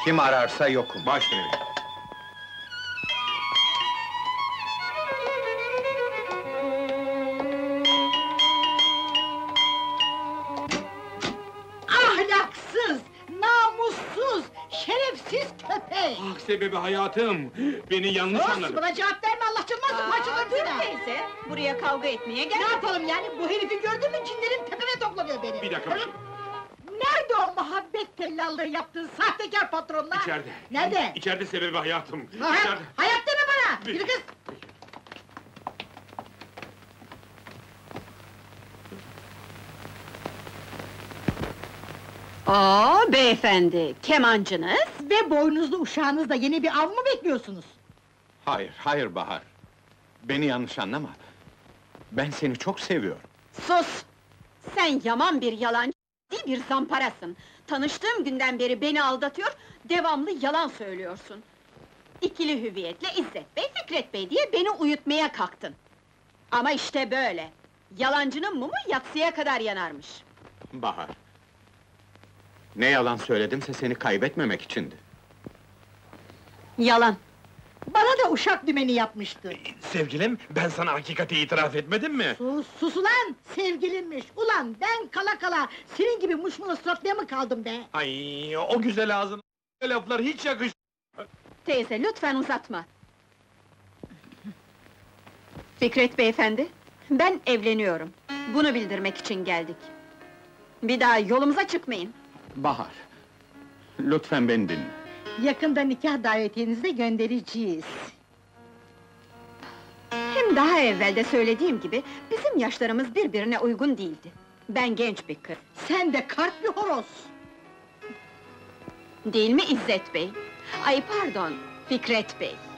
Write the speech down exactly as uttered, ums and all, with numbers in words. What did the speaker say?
Kim ararsa yokum. Baş üstüne. Ahlaksız, namussuz, şerefsiz köpek! Ah sebebi hayatım! Beni yanlış Sus, anladın. buna cevap verme, Allah çılmazsın, parçalarım dur seni! teyze, buraya kavga etmeye Ne gel. yapalım yani, bu herifi gördün mü cinlerin tepeme toplanıyor beni! Bir dakika. Nerede o muhabbet tellallığı yaptığın sahtekar patronla? İçeride. Nerede? İçeride sebebi hayatım. Ha, İçeride. hayat deme bana! Bir- Yürü kız! Oo beyefendi, kemancınız? Ve boynuzlu uşağınızla yeni bir av mı bekliyorsunuz? Hayır, hayır Bahar. Beni yanlış anlama. Ben seni çok seviyorum. Sus! Sen yaman bir yalancı, bir zamparasın. Tanıştığım günden beri beni aldatıyor, devamlı yalan söylüyorsun. İkili hüviyetle İzzet Bey, Fikret Bey diye beni uyutmaya kalktın. Ama işte böyle! Yalancının mumu yatsıya kadar yanarmış. Bahar. Ne yalan söyledimse seni kaybetmemek içindi. Yalan! Bana da uşak dümeni yapmıştı. Sevgilim, ben sana hakikati itiraf etmedim mi? Sus, sus ulan! Sevgilinmiş! Ulan ben kala kala senin gibi muşmula suratlıya mı kaldım be? Ay, o güzel ağzın laflar hiç yakış. Teyze, lütfen uzatma! Fikret beyefendi, ben evleniyorum. Bunu bildirmek için geldik. Bir daha yolumuza çıkmayın. Bahar. Lütfen beni dinle. Yakında nikah davetiyenizi de göndereceğiz. Hem daha evvel de söylediğim gibi, bizim yaşlarımız birbirine uygun değildi. Ben genç bir kız, Sen de kart bir horoz! değil mi İzzet Bey? Ay pardon, Fikret Bey.